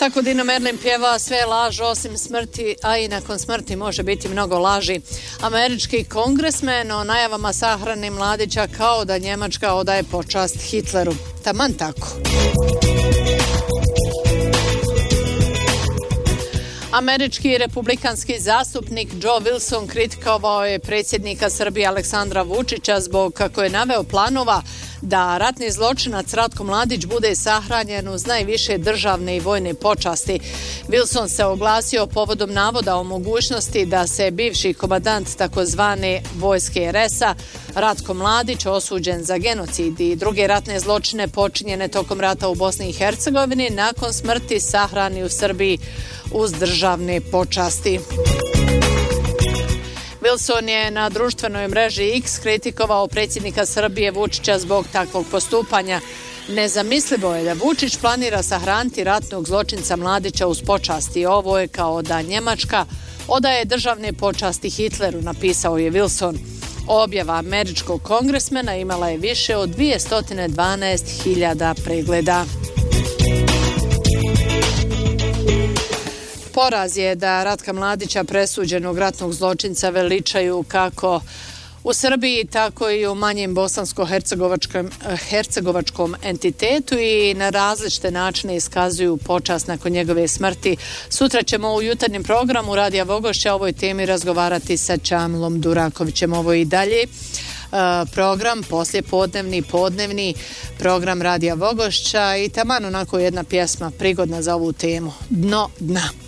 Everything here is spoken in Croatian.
Tako Dino Merlin pjeva sve je laž osim smrti, a i nakon smrti može biti mnogo laži. Američki kongresmen o najavama sahrane Mladića kao da Njemačka odaje počast Hitleru. Taman tako. Američki republikanski zastupnik Joe Wilson kritikovao je predsjednika Srbije Aleksandra Vučića zbog, kako je naveo, planova da ratni zločinac Ratko Mladić bude sahranjen uz najviše državne i vojne počasti. Wilson se oglasio povodom navoda o mogućnosti da se bivši komandant takozvane vojske RS-a Ratko Mladić, osuđen za genocid i druge ratne zločine počinjene tokom rata u Bosni i Hercegovini, nakon smrti sahrani u Srbiji uz državne počasti. Wilson je na društvenoj mreži X kritikovao predsjednika Srbije Vučića zbog takvog postupanja. Nezamislivo je da Vučić planira sahraniti ratnog zločinca Mladića uz počasti. Ovo je kao da Njemačka odaje državne počasti Hitleru, napisao je Wilson. Objava američkog kongresmena imala je više od 212.000 pregleda. Poraz je da Ratka Mladića, presuđenog ratnog zločinca, veličaju kako u Srbiji, tako i u manjem bosansko-hercegovačkom entitetu i na različite načine iskazuju počast nakon njegove smrti. Sutra ćemo u jutarnjem programu Radija Vogošća o ovoj temi razgovarati sa Čamlom Durakovićem. Ovo i dalje program, poslijepodnevni, podnevni program Radija Vogošća i taman onako jedna pjesma prigodna za ovu temu. Dno dna.